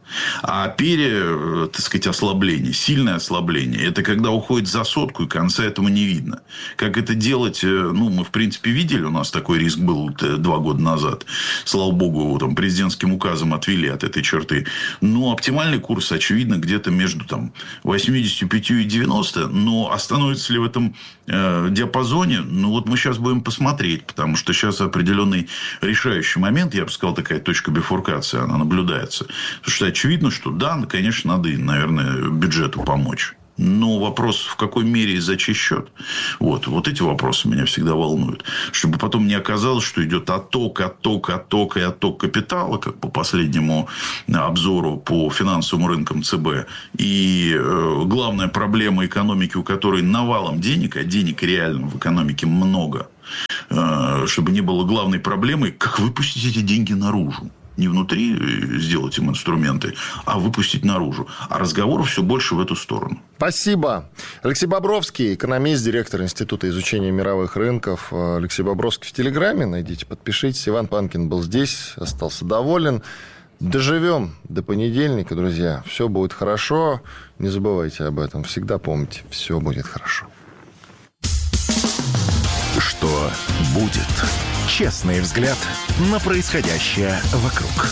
А пере, так сказать, ослабление, сильное ослабление, это когда уходит за сотку, и конца этого не видно. Как это делать, ну, мы, в принципе, видели, у нас такой риск был два года назад. Слава богу, там, президентским указом отвели от этой черты. Но оптимальный курс, очевидно, где-то между там, восемьдесят пять и девяносто. Но остановится ли в этом э, диапазоне? Ну, вот мы сейчас будем посмотреть. Потому что сейчас определенный решающий момент, я бы сказал, такая точка бифуркации, она наблюдается. Потому что очевидно, что да, конечно, надо, наверное, бюджету помочь. Но вопрос, в какой мере и за чей счет, вот, вот эти вопросы меня всегда волнуют. Чтобы потом не оказалось, что идет отток, отток, отток и отток капитала, как по последнему обзору по финансовым рынкам ЦБ. И э, главная проблема экономики, у которой навалом денег, а денег реально в экономике много, э, чтобы не было главной проблемой, как выпустить эти деньги наружу. Не внутри сделать им инструменты, а выпустить наружу. А разговоров все больше в эту сторону. Спасибо. Алексей Бобровский, экономист, директор Института изучения мировых рынков. Алексей Бобровский в Телеграме. Найдите, подпишитесь. Иван Панкин был здесь, остался доволен. Доживем до понедельника, друзья. Все будет хорошо. Не забывайте об этом. Всегда помните, все будет хорошо. Что будет? Честный взгляд на происходящее вокруг.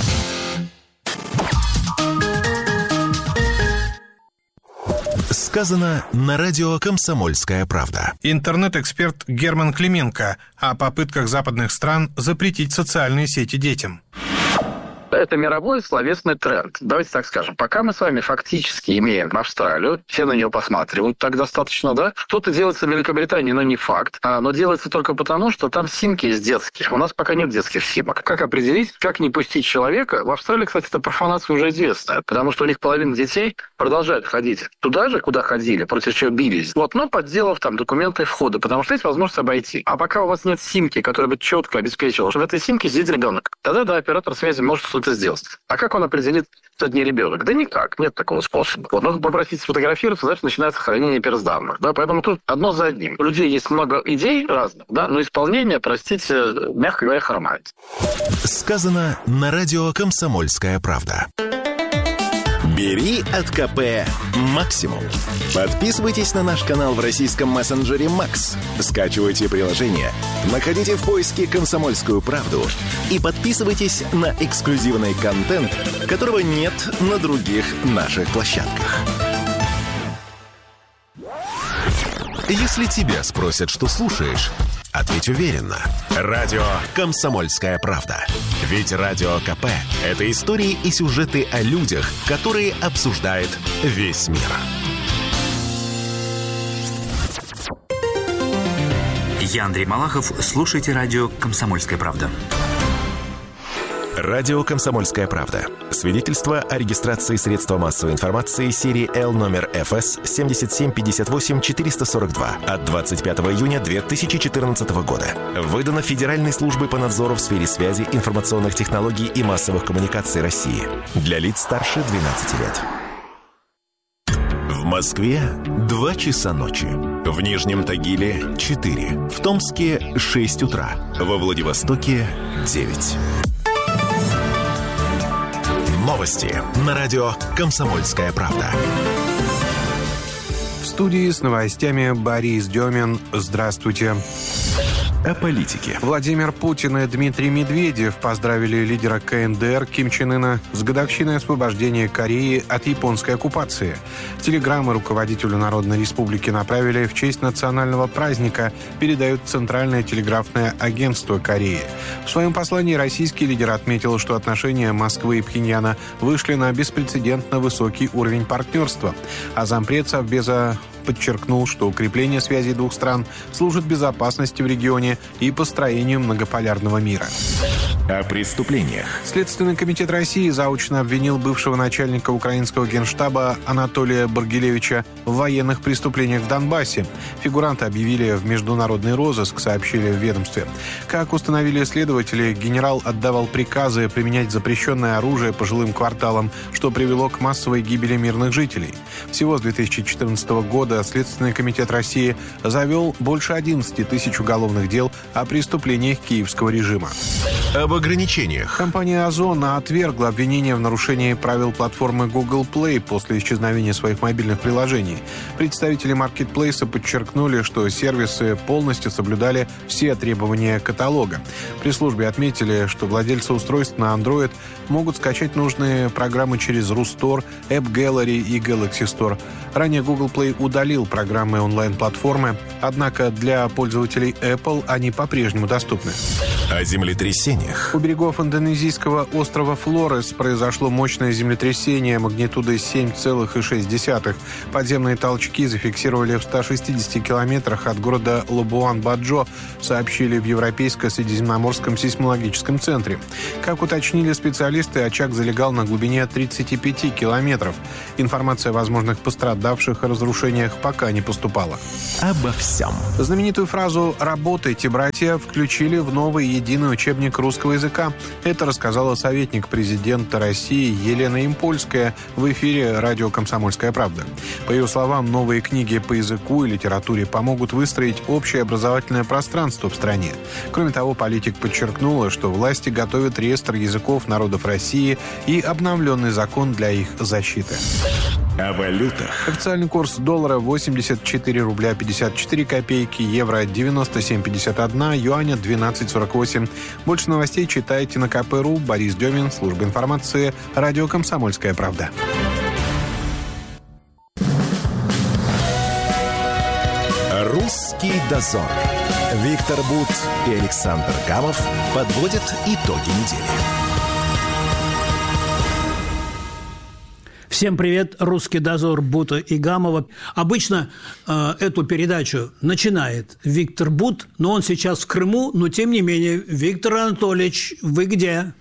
Сказано на радио «Комсомольская правда». Интернет-эксперт Герман Клименко о попытках западных стран запретить социальные сети детям. Это мировой словесный тренд. Давайте так скажем. Пока мы с вами фактически имеем Австралию, все на нее посматривают, так достаточно, да? Что-то делается в Великобритании, но не факт. А, но делается только потому, что там симки из детских. У нас пока нет детских симок. Как определить, как не пустить человека? В Австралии, кстати, эта профанация уже известная, потому что у них половина детей продолжают ходить туда же, куда ходили, против чего бились. Вот, но подделав там документы входа, потому что есть возможность обойти. А пока у вас нет симки, которая бы четко обеспечивала, что в этой симке сидит ребенок, тогда, да, оператор связи может это сделать. А как он определит, что это не ребенок? Да никак, нет такого способа. Вот нужно попросить сфотографироваться, дальше начинается хранение персданных. Да? Поэтому тут одно за одним. У людей есть много идей разных, да? Но исполнение, простите, мягко говоря, хромает. Сказано на радио «Комсомольская правда». Бери от КП максимум. Подписывайтесь на наш канал в российском мессенджере Макс. Скачивайте приложение, находите в поиске «Комсомольскую правду» и подписывайтесь на эксклюзивный контент, которого нет на других наших площадках. Если тебя спросят, что слушаешь, ответь уверенно. Радио «Комсомольская правда». Ведь Радио КП – это истории и сюжеты о людях, которые обсуждает весь мир. Я Андрей Малахов. Слушайте радио «Комсомольская правда». Радио «Комсомольская правда». Свидетельство о регистрации средства массовой информации серии Л номер эф эс семь семь пять восемь четыре сорок два от двадцать пятого июня две тысячи четырнадцатого года. Выдано Федеральной службой по надзору в сфере связи, информационных технологий и массовых коммуникаций России. Для лиц старше двенадцати лет. В Москве два часа ночи. В Нижнем Тагиле четыре. В Томске шесть утра. Во Владивостоке девять. Новости на радио «Комсомольская правда». В студии с новостями Борис Демин. Здравствуйте. О политике. Владимир Путин и Дмитрий Медведев поздравили лидера ка эн дэ эр Ким Чен Ына с годовщиной освобождения Кореи от японской оккупации. Телеграммы руководителю Народной Республики направили в честь национального праздника, передает Центральное телеграфное агентство Кореи. В своем послании российский лидер отметил, что отношения Москвы и Пхеньяна вышли на беспрецедентно высокий уровень партнерства. А зампред Совбеза подчеркнул, что укрепление связей двух стран служит безопасности в регионе и построению многополярного мира. О преступлениях. Следственный комитет России заочно обвинил бывшего начальника украинского генштаба Анатолия Баргилевича в военных преступлениях в Донбассе. Фигуранта объявили в международный розыск, сообщили в ведомстве. Как установили следователи, генерал отдавал приказы применять запрещенное оружие по жилым кварталам, что привело к массовой гибели мирных жителей. Всего с две тысячи четырнадцатого года Следственный комитет России завел больше одиннадцати тысяч уголовных дел о преступлениях киевского режима. об ограничениях. Компания «Озон» отвергла обвинение в нарушении правил платформы Google Play после исчезновения своих мобильных приложений. Представители маркетплейса подчеркнули, что сервисы полностью соблюдали все требования каталога. В пресс-службе отметили, что владельцы устройств на Android могут скачать нужные программы через Рустор, App Gallery и Galaxy Store. Ранее Google Play удалил программы онлайн-платформы, однако для пользователей Apple они по-прежнему доступны. О землетрясениях. У берегов индонезийского острова Флорес произошло мощное землетрясение магнитудой семь целых шесть десятых. Подземные толчки зафиксировали в ста шестидесяти километрах от города Лабуан-Баджо, сообщили в Европейско-Средиземноморском сейсмологическом центре. Как уточнили специалисты, очаг залегал на глубине тридцати пяти километров. Информация о возможных пострадавших и разрушениях пока не поступала. Обо всем. Знаменитую фразу «Работайте, братья» включили в новый единый учебник русского языка. Это рассказала советник президента России Елена Импольская в эфире радио «Комсомольская правда». По ее словам, новые книги по языку и литературе помогут выстроить общее образовательное пространство в стране. Кроме того, политик подчеркнула, что власти готовят реестр языков народов России и обновленный закон для их защиты. О валютах. Официальный курс доллара восемьдесят четыре рубля пятьдесят четыре копейки, евро девяносто семь пятьдесят один, юаня двенадцать сорок восемь. Больше новостей читайте на ка пэ точка ру. Борис Демин, служба информации, радио «Комсомольская правда». Русский дозор. Виктор Бут и Александр Гамов подводят итоги недели. Всем привет, русский дозор Бута и Гамова. Обычно э, эту передачу начинает Виктор Бут, но он сейчас в Крыму, но тем не менее. Виктор Анатольевич, вы где?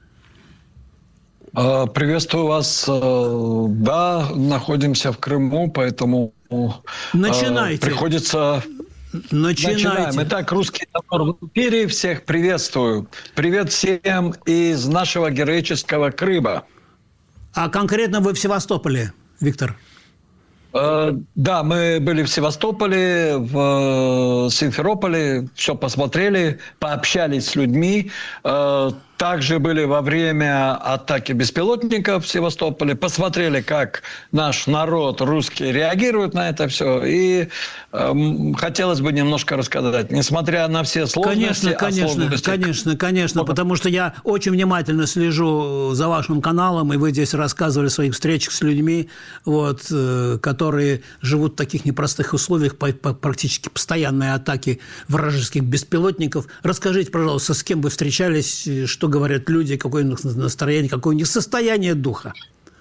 Приветствую вас. Да, находимся в Крыму, поэтому Начинайте. приходится... Начинайте. Начинаем. Итак, русский дозор в эфире. Всех приветствую. Привет всем из нашего героического Крыма. А конкретно вы в Севастополе, Виктор? Э, да, мы были в Севастополе, в Симферополе, все посмотрели, пообщались с людьми. Э, также были во время атаки беспилотников в Севастополе, посмотрели, как наш народ русский реагирует на это все. И э, хотелось бы немножко рассказать, несмотря на все сложности. Конечно, конечно, сложности... конечно, конечно, потому что я очень внимательно слежу за вашим каналом, и вы здесь рассказывали о своих встречах с людьми, вот, которые живут в таких непростых условиях, по, по, практически постоянные атаки вражеских беспилотников. Расскажите, пожалуйста, с кем вы встречались, что говорят люди, какое у них настроение, какое у них состояние духа?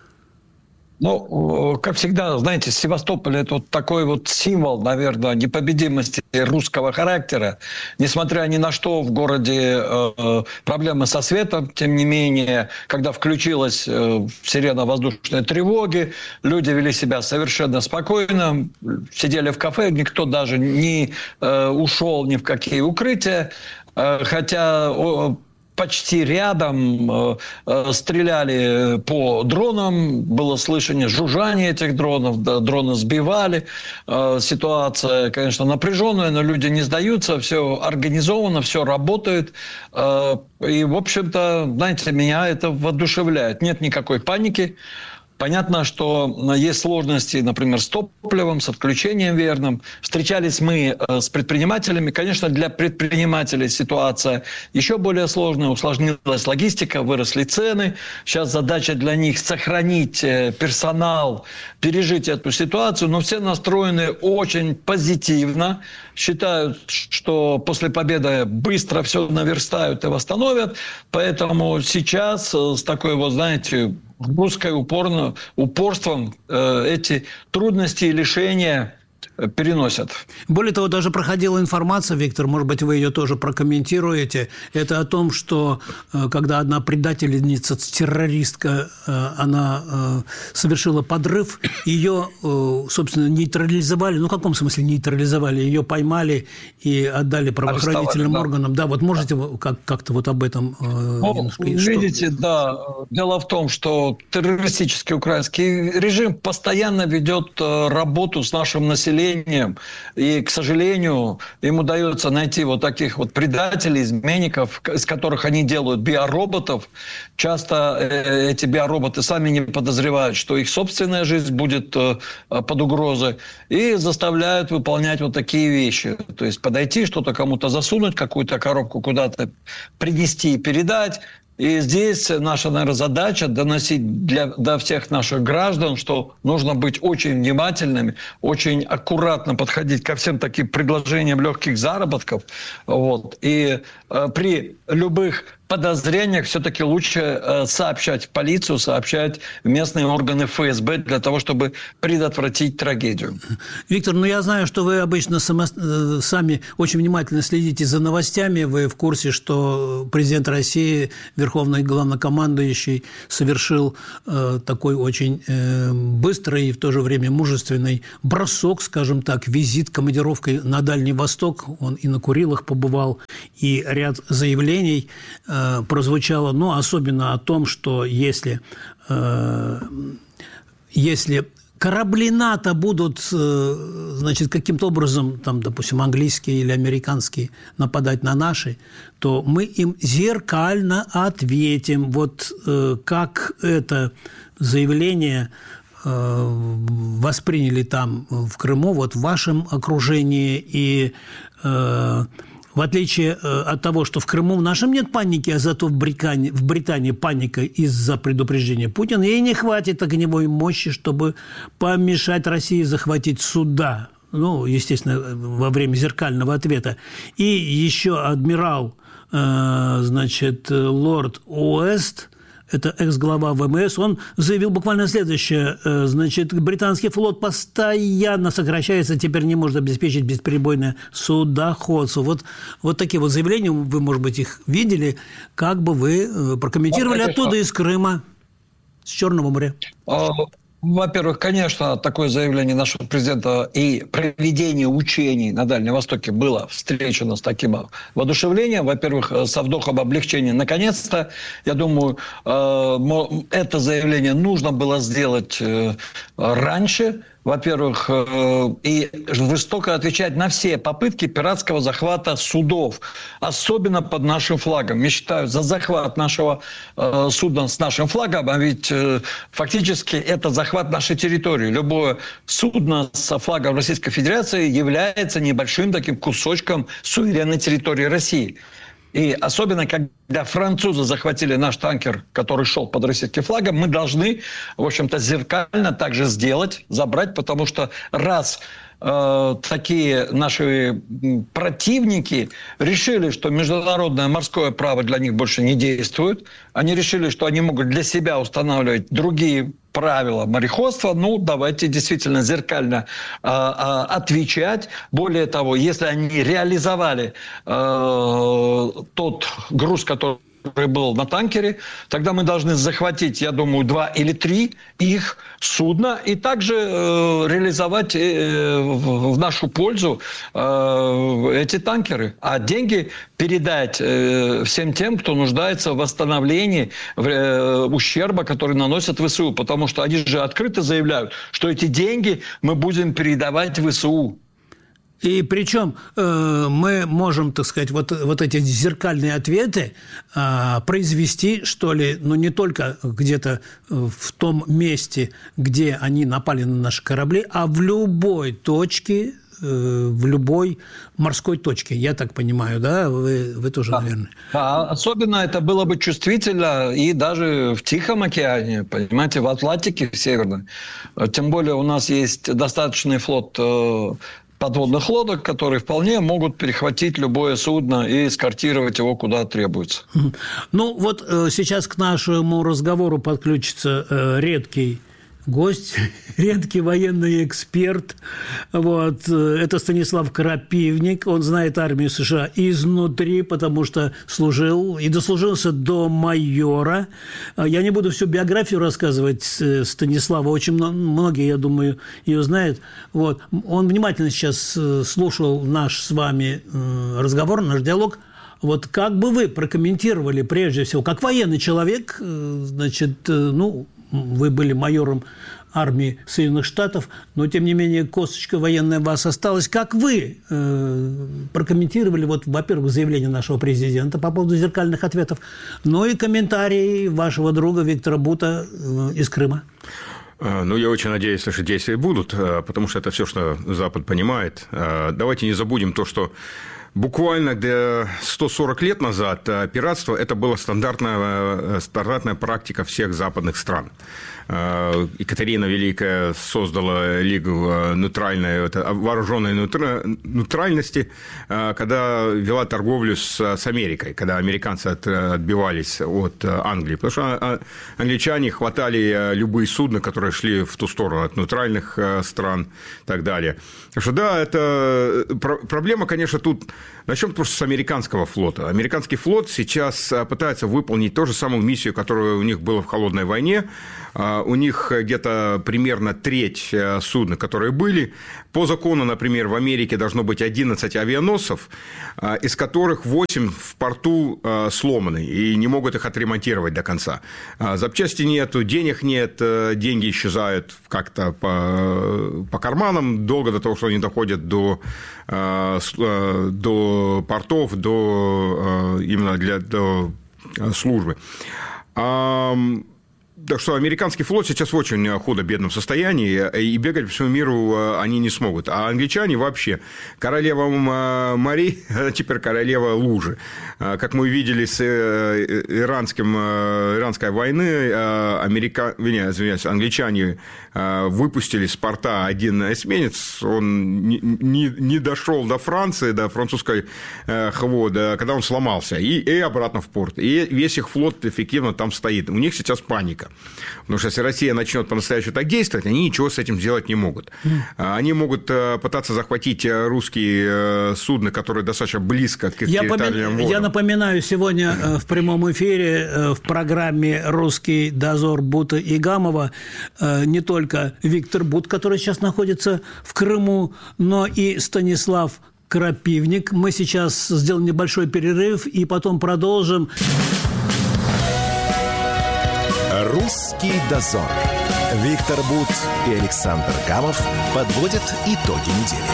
Ну, как всегда, знаете, Севастополь – это вот такой вот символ, наверное, непобедимости русского характера. Несмотря ни на что, в городе э, проблемы со светом. Тем не менее, когда включилась э, сирена воздушной тревоги, люди вели себя совершенно спокойно, сидели в кафе, никто даже не э, ушел ни в какие укрытия. Э, хотя... Э, Почти рядом э, э, стреляли по дронам, было слышно жужжание этих дронов, да, дроны сбивали. Э, ситуация, конечно, напряженная, но люди не сдаются, все организовано, все работает. Э, и, в общем-то, знаете, меня это воодушевляет. Нет никакой паники. Понятно, что есть сложности, например, с топливом, с отключением верным. Встречались мы с предпринимателями. Конечно, для предпринимателей ситуация еще более сложная. Усложнилась логистика, выросли цены. Сейчас задача для них сохранить персонал, пережить эту ситуацию. Но все настроены очень позитивно. Считают, что после победы быстро все наверстают и восстановят. Поэтому сейчас с такой, вот, знаете, русской упорно, упорством э, эти трудности и лишения переносят. Более того, даже проходила информация, Виктор, может быть, вы ее тоже прокомментируете, это о том, что когда одна предательница, террористка, она совершила подрыв, ее, собственно, нейтрализовали, ну, в каком смысле нейтрализовали, ее поймали и отдали правоохранительным да. органам. Да, вот можете как- как-то вот об этом ну, немножко... Видите, что? да, дело в том, что террористический украинский режим постоянно ведет работу с нашим населением, населением. И, к сожалению, им удается найти вот таких вот предателей, изменников, из которых они делают биороботов. Часто эти биороботы сами не подозревают, что их собственная жизнь будет под угрозой, и заставляют выполнять вот такие вещи. То есть подойти, что-то кому-то засунуть, какую-то коробку куда-то принести и передать. И здесь наша, наверное, задача доносить для, до всех наших граждан, что нужно быть очень внимательными, очень аккуратно подходить ко всем таким предложениям легких заработков. Вот. И э, при любых подозрениях все-таки лучше э, сообщать в полицию, сообщать в местные органы эф эс бэ для того, чтобы предотвратить трагедию. Виктор, ну я знаю, что вы обычно само, э, сами очень внимательно следите за новостями. Вы в курсе, что президент России, верховный главнокомандующий, совершил э, такой очень э, быстрый и в то же время мужественный бросок, скажем так, визит, командировкой на Дальний Восток. Он и на Курилах побывал, и ряд заявлений э, прозвучало, ну, особенно о том, что если, э, если корабли НАТО будут, э, значит, каким-то образом, там, допустим, английские или американские нападать на наши, то мы им зеркально ответим. Вот э, как это заявление э, восприняли там в Крыму, вот в вашем окружении, и э, в отличие от того, что в Крыму в нашем нет паники, а зато в Британии, в Британии паника из-за предупреждения Путина, ей не хватит огневой мощи, чтобы помешать России захватить суда. Ну, естественно, во время зеркального ответа. И еще адмирал, э, значит, лорд Уэст, это экс-глава вэ эм эс, он заявил буквально следующее. Значит, британский флот постоянно сокращается, теперь не может обеспечить бесперебойное судоходство. Вот, вот такие вот заявления, вы, может быть, их видели. Как бы вы прокомментировали ну, оттуда из Крыма, с Черного моря? Во-первых, конечно, такое заявление нашего президента и проведение учений на Дальнем Востоке было встречено с таким воодушевлением. Во-первых, со вдохом облегчения. Наконец-то, я думаю, это заявление нужно было сделать раньше. Во-первых, и жестоко отвечать на все попытки пиратского захвата судов, особенно под нашим флагом. Я считаю, за захват нашего судна с нашим флагом, а ведь фактически это захват нашей территории. Любое судно со флагом Российской Федерации является небольшим таким кусочком суверенной территории России. И особенно, когда французы захватили наш танкер, который шел под российским флагом, мы должны, в общем-то, зеркально также сделать, забрать, потому что раз э, такие наши противники решили, что международное морское право для них больше не действует, они решили, что они могут для себя устанавливать другие правила мореходства, ну, давайте действительно зеркально э, э, отвечать. Более того, если они реализовали э, тот груз, который был на танкере, тогда мы должны захватить, я думаю, два или три их судна и также э, реализовать э, в, в нашу пользу э, эти танкеры. А деньги передать э, всем тем, кто нуждается в восстановлении э, ущерба, который наносят вэ эс у. Потому что они же открыто заявляют, что эти деньги мы будем передавать вэ эс у. И причем э, мы можем, так сказать, вот, вот эти зеркальные ответы э, произвести, что ли, ну, не только где-то в том месте, где они напали на наши корабли, а в любой точке, э, в любой морской точке, я так понимаю, да? Вы, вы тоже, да, наверное. Да, особенно это было бы чувствительно и даже в Тихом океане, понимаете, в Атлантике, в Северной. Тем более у нас есть достаточный флот э, подводных лодок, которые вполне могут перехватить любое судно и эскортировать его куда требуется. Ну, вот э, сейчас к нашему разговору подключится э, редкий гость, редкий военный эксперт. Вот. Это Станислав Крапивник. Он знает армию США изнутри, потому что служил и дослужился до майора. Я не буду всю биографию рассказывать Станислава. Очень многие, я думаю, ее знают. Вот. Он внимательно сейчас слушал наш с вами разговор, наш диалог. Вот как бы вы прокомментировали, прежде всего, как военный человек, значит, ну, вы были майором армии Соединенных Штатов, но, тем не менее, косточка военная у вас осталась. Как вы э, прокомментировали, вот, во-первых, заявление нашего президента по поводу зеркальных ответов, но и комментарии вашего друга Виктора Бута э, из Крыма? Ну, я очень надеюсь, что действия будут, потому что это все, что Запад понимает. Давайте не забудем то, что буквально сто сорок лет назад пиратство – это была стандартная, стандартная практика всех западных стран. Екатерина Великая создала Лигу нейтральной, вооруженной нейтральности, когда вела торговлю с, с Америкой, когда американцы от, отбивались от Англии. Потому что англичане хватали любые судна, которые шли в ту сторону от нейтральных стран и так далее. Так что да, это проблема, конечно, тут. Начнем просто с американского флота. Американский флот сейчас пытается выполнить ту же самую миссию, которая у них была в холодной войне. У них где-то примерно треть судна, которые были. По закону, например, в Америке должно быть одиннадцать авианосцев, из которых восемь в порту сломаны и не могут их отремонтировать до конца. Запчасти нету, денег нет, деньги исчезают как-то по, по карманам долго до того, что они доходят до, до портов, до, именно для до службы. Так что американский флот сейчас в очень худо-бедном состоянии, и бегать по всему миру они не смогут. А англичане вообще королева морей, теперь королева лужи. Как мы видели с иранским, иранской войны, америка... извиняюсь, англичане выпустили с порта один эсминец, он не, не, не дошел до Франции, до французской хвода, когда он сломался, и, и обратно в порт. И весь их флот эффективно там стоит. У них сейчас паника. Потому что если Россия начнет по-настоящему так действовать, они ничего с этим сделать не могут. Они могут пытаться захватить русские судна, которые достаточно близко к их я территориальным поми... водам. Я напоминаю, сегодня в прямом эфире в программе «Русский дозор» Бута и Гамова не только Виктор Бут, который сейчас находится в Крыму, но и Станислав Крапивник. Мы сейчас сделаем небольшой перерыв и потом продолжим. «Русский дозор». Виктор Бут и Александр Гамов подводят итоги недели.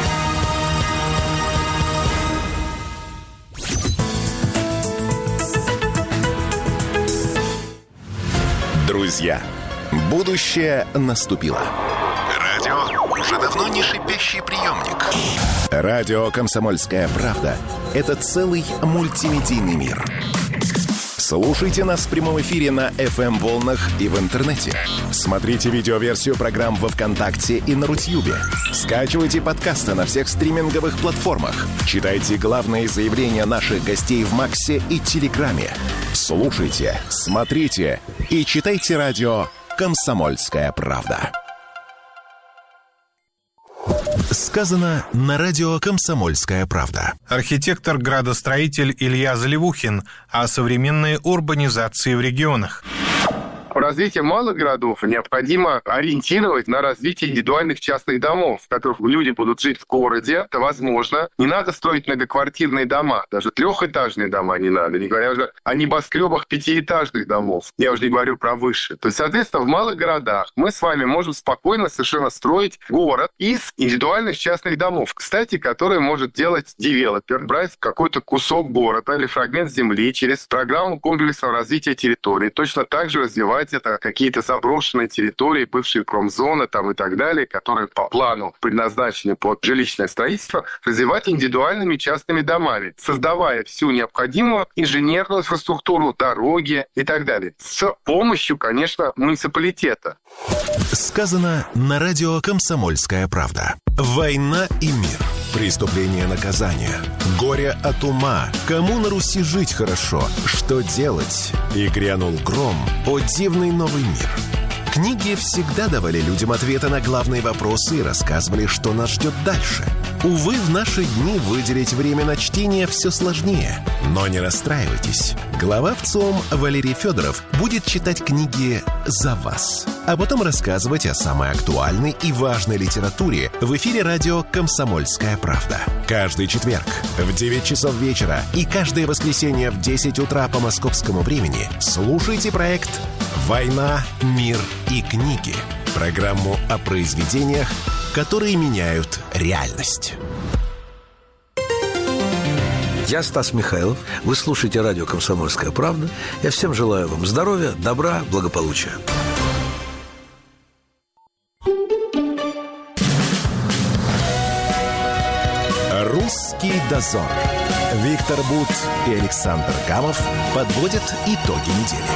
Друзья, будущее наступило. Радио уже давно не шипящий приемник. Радио «Комсомольская правда» — это целый мультимедийный мир. Слушайте нас в прямом эфире на эф эм-волнах и в интернете. Смотрите видеоверсию программ во ВКонтакте и на Рутьюбе. Скачивайте подкасты на всех стриминговых платформах. Читайте главные заявления наших гостей в Максе и Телеграме. Слушайте, смотрите и читайте радио «Комсомольская правда». Сказано на радио «Комсомольская правда». Архитектор-градостроитель Илья Заливухин о современной урбанизации в регионах. Развитие малых городов необходимо ориентировать на развитие индивидуальных частных домов, в которых люди будут жить в городе. Это возможно. Не надо строить многоквартирные дома. Даже трехэтажные дома не надо. Не говоря уже о небоскребах пятиэтажных домов. Я уже не говорю про высшие. То есть, соответственно, в малых городах мы с вами можем спокойно совершенно строить город из индивидуальных частных домов. Кстати, которые может делать девелопер. Брать какой-то кусок города или фрагмент земли через программу комплексного развития территории. Точно так же развивать это какие-то заброшенные территории, бывшие промзоны там и так далее, которые по плану предназначены под жилищное строительство, развивать индивидуальными частными домами, создавая всю необходимую инженерную инфраструктуру, дороги и так далее. С помощью, конечно, муниципалитета. Сказано на радио «Комсомольская правда». Война и мир. Преступление, наказание. Горе от ума. Кому на Руси жить хорошо? Что делать? И грянул гром. О, дивный новый мир. Книги всегда давали людям ответы на главные вопросы и рассказывали, что нас ждет дальше. Увы, в наши дни выделить время на чтение все сложнее. Но не расстраивайтесь. Глава ВЦИОМ Валерий Федоров будет читать книги за вас, а потом рассказывать о самой актуальной и важной литературе в эфире радио «Комсомольская правда». Каждый четверг в девять часов вечера и каждое воскресенье в десять утра по московскому времени слушайте проект «Война, мир и книги». Программу о произведениях, которые меняют реальность. Я Стас Михайлов. Вы слушаете радио «Комсомольская правда». Я всем желаю вам здоровья, добра, благополучия. «Русский дозор». Виктор Бут и Александр Гамов подводят итоги недели.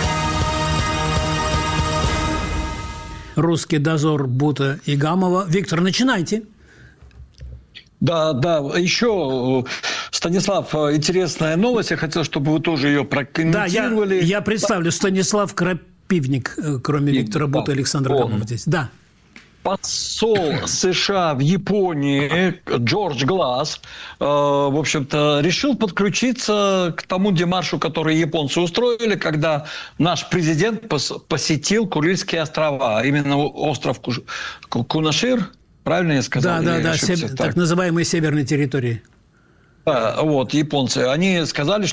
«Русский дозор» Бута и Гамова. Виктор, начинайте. Да, да. Еще, Станислав, интересная новость. Я хотел, чтобы вы тоже ее прокомментировали. Да, я, я представлю. Станислав Крапивник, кроме и, Виктора Бута и Александра он. Гамова здесь. Да. Посол США в Японии Джордж Гласс, э, в общем-то, решил подключиться к тому демаршу, который японцы устроили, когда наш президент пос- посетил Курильские острова, именно остров Куш... Кунашир, правильно я сказал? Да, да, да, Сев... так. так называемые северные территории. Вот, японцы, они сказали,